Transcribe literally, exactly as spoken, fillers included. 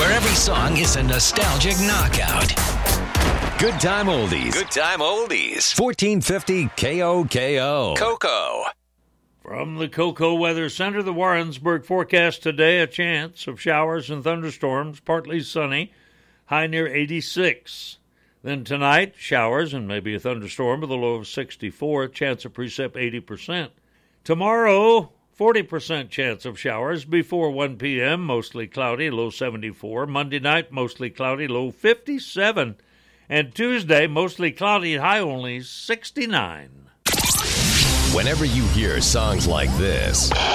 where every song is a nostalgic knockout. Good Time Oldies. Good Time Oldies. fourteen fifty K O K O. Coco. From the Coco Weather Center, the Warrensburg forecast today, a chance of showers and thunderstorms, partly sunny, high near eighty-six. Then tonight, showers and maybe a thunderstorm with a low of sixty-four, chance of precip eighty percent. Tomorrow, forty percent chance of showers before one p.m., mostly cloudy, low seventy-four. Monday night, mostly cloudy, low fifty-seven. And Tuesday, mostly cloudy, high only sixty-nine. Whenever you hear songs like this,